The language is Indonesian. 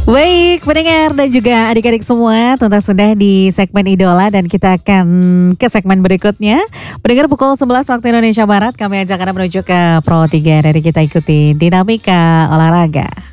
Baik, pendengar dan juga adik-adik semua, tuntas sudah di segmen Idola dan kita akan ke segmen berikutnya. Pendengar pukul 11 waktu Indonesia Barat, kami ajak Anda menuju ke Pro 3 dari kita ikuti dinamika olahraga.